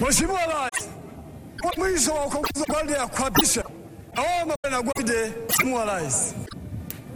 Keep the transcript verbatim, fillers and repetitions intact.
Mheshimiwa Rais, mwisho wa ukaguzi wa awali ya kuapisha awamu na gwide Mheshimiwa Rais.